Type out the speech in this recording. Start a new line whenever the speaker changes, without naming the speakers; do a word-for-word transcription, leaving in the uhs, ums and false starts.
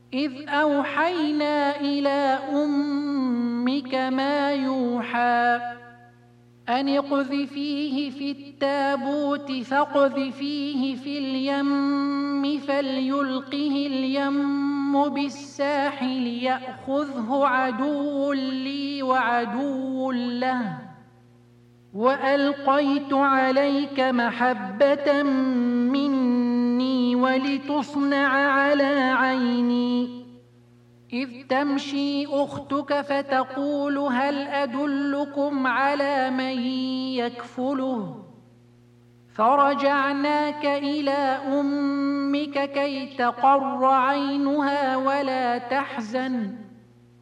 إذ أوحينا إلى أمك ما يوحى أن اقذفيه في التابوت فاقذفيه في اليم فليلقه اليم بالساحل يأخذه عدو لي وعدو له وألقيت عليك محبة مني ولتصنع على عيني إذ تمشي أختك فتقول هل أدلكم على من يكفله فرجعناك إلى أمك كي تقر عينها ولا تحزن